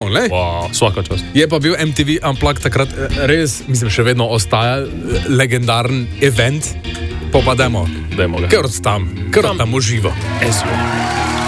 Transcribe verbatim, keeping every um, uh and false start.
Wow, ne? Wow, svaka čast. Je pa bil M T V Unplugged takrat res, mislim, še vedno ostaja legendaren event. Pa pa dajmo, Dajmo ga. kar od tam, kar od tam uživo. Ezio.